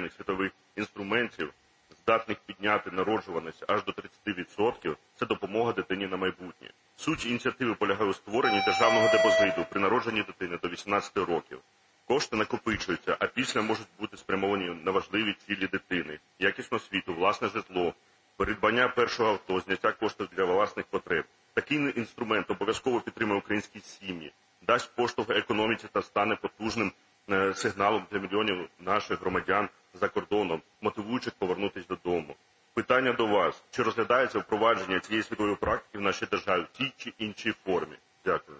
системи світових інструментів, здатних підняти народжуваність аж до 30%, це допомога дитині на майбутнє. Суть ініціативи полягає у створенні державного депозиту при народженні дитини до 18 років. Кошти накопичуються, а після можуть бути спрямовані на важливі цілі дитини, якісну освіту, власне житло, придбання першого авто, зняття коштів для власних потреб. Такий інструмент обов'язково підтримує українські сім'ї, дасть поштовх економіці та стане потужним сигналом для мільйонів наших громадян за кордоном, мотивуючи повернутися додому. Питання до вас. Чи розглядається впровадження цієї світової практики в нашій державі в тій чи іншій формі? Дякую.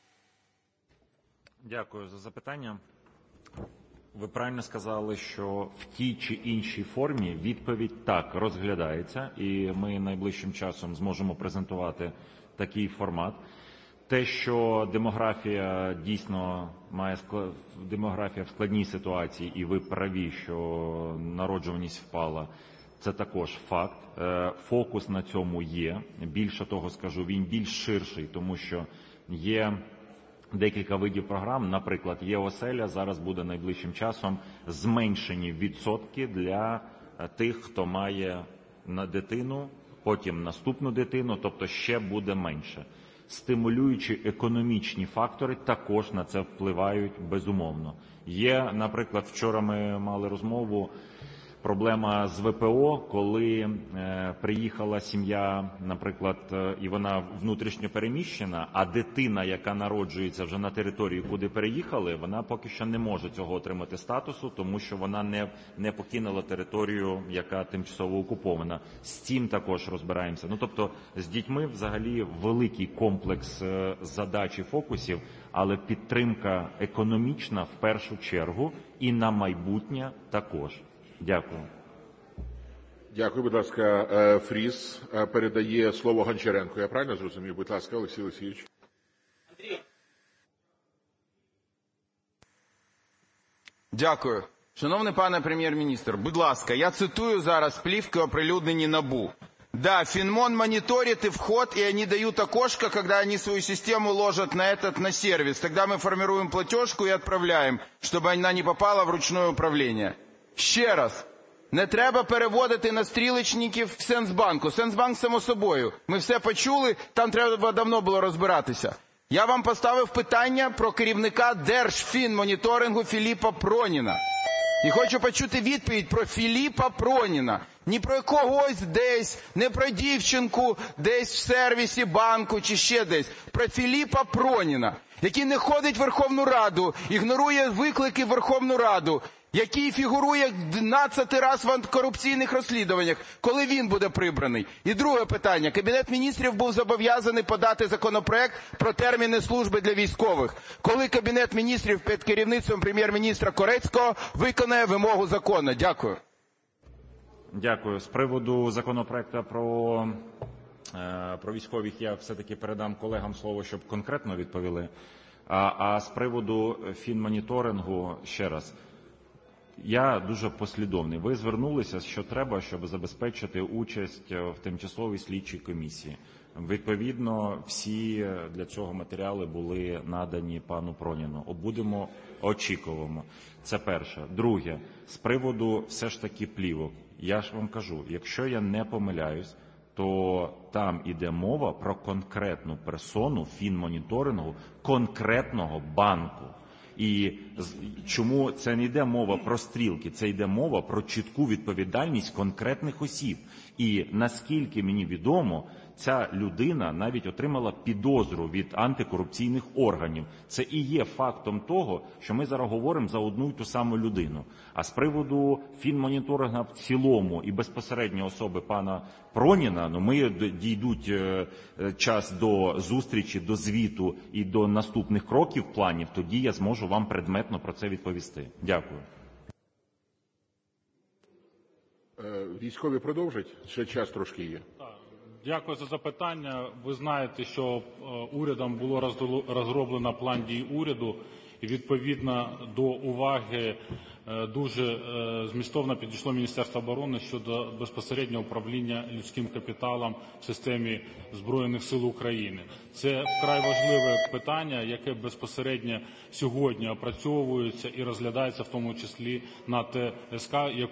Дякую за запитання. Ви правильно сказали, що в тій чи іншій формі відповідь так розглядається, і ми найближчим часом зможемо презентувати такий формат. Те, що демографія дійсно демографія в складній ситуації, і ви праві, що народжуваність впала, це також факт. Фокус на цьому є. Більше того скажу, він більш ширший, тому що є декілька видів програм. Наприклад, «Є-оселя» зараз буде найближчим часом зменшені відсотки для тих, хто має на дитину, потім наступну дитину, тобто ще буде менше. Стимулюючі економічні фактори також на це впливають безумовно. Є, наприклад, вчора ми мали розмову, проблема з ВПО, коли приїхала сім'я, наприклад, і вона внутрішньо переміщена, а дитина, яка народжується вже на території, куди переїхали, вона поки що не може цього отримати статусу, тому що вона не покинула територію, яка тимчасово окупована. З цим також розбираємося. Тобто з дітьми взагалі великий комплекс задач і фокусів, але підтримка економічна в першу чергу і на майбутнє також. Дякую. Дякую, будь ласка. Фріс передає слово Гончаренку. Я правильно зрозумів? Будь ласка, Олексій Олексійович. Дякую. Шановний пане прем'єр-міністр, будь ласка, я цитую зараз плівки, оприлюднені НАБУ. Да, Финмон мониторит и вход, и они дают окошко, когда они свою систему ложат на сервис. Тогда мы формируем платежку и отправляем, чтобы она не попала в ручное управление. Ще раз, не треба переводити на стрілечників в Сенсбанку. Сенсбанк, само собою. Ми все почули, там треба давно було розбиратися. Я вам поставив питання про керівника Держфінмоніторингу Філіпа Проніна. І хочу почути відповідь про Філіпа Проніна. Ні про когось десь, не про дівчинку десь в сервісі банку чи ще десь. Про Філіпа Проніна, який не ходить в Верховну Раду, ігнорує виклики в Верховну Раду, який фігурує 12 раз в антикорупційних розслідуваннях. Коли він буде прибраний? І друге питання. Кабінет міністрів був зобов'язаний подати законопроект про терміни служби для військових. Коли Кабінет міністрів під керівництвом прем'єр-міністра Корецького виконає вимогу закону? Дякую. Дякую. З приводу законопроекту про військових я все-таки передам колегам слово, щоб конкретно відповіли. А з приводу фінмоніторингу ще раз. Я дуже послідовний. Ви звернулися, що треба, щоб забезпечити участь в тимчасовій слідчій комісії. Відповідно, всі для цього матеріали були надані пану Проніну. Очікуємо. Це перше. Друге, з приводу все ж таки плівок. Я ж вам кажу, якщо я не помиляюсь, то там іде мова про конкретну персону фінмоніторингу конкретного банку. І чому це не йде мова про стрілки, це йде мова про чітку відповідальність конкретних осіб. І наскільки мені відомо, ця людина навіть отримала підозру від антикорупційних органів. Це і є фактом того, що ми зараз говоримо за одну й ту саму людину. А з приводу фінмоніторингу в цілому і безпосередньо особи пана Проніна, ми дійдуть час до зустрічі, до звіту і до наступних кроків планів, тоді я зможу вам предметно про це відповісти. Дякую. Військові продовжать? Ще час трошки є. Дякую за запитання. Ви знаєте, що урядом було розроблено план дій уряду, і відповідно до уваги дуже змістовно підійшло Міністерство оборони щодо безпосереднього управління людським капіталом в системі Збройних сил України. Це вкрай важливе питання, яке безпосередньо сьогодні опрацьовується і розглядається в тому числі на ТСК,